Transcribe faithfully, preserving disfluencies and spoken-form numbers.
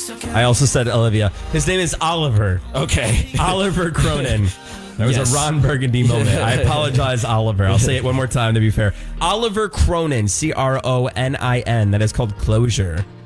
I also said Olivia. His name is Oliver. Okay. Oliver Cronin. That was Yes. a Ron Burgundy moment. I apologize, Oliver. I'll say it one more time to be fair. Oliver Cronin, C R O N I N. That is called Closure.